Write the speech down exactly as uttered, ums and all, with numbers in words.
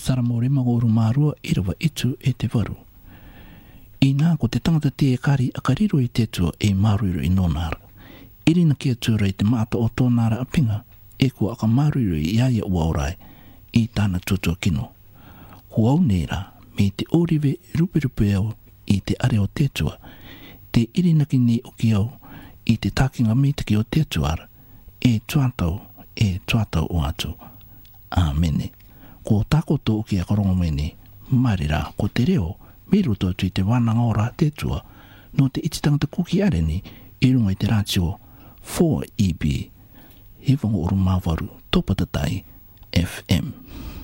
Saramore magoru marua irawa itu e te waru. I nā ko te tangata te e kari a kariro i te tua e maruru i nonara. Irina kia tura i te maata o tōnara a pinga e kua aka maruru i aia uaurai i tāna tutua kino. Ko au nera me te oriwe rupe rupe au i te are o te tua, te irinaki ni o ki au i te takinga mitiki o te tuara, e tuatau, e tuatau o atu. Āmene. Ko takoto o ki a karongo mene, marira ko te reo, me roto atu i te wānanga ora te tua, no te ititangata kuki areni, i runga i te rātio four E B. He whango oru mawaru, topatatai F M.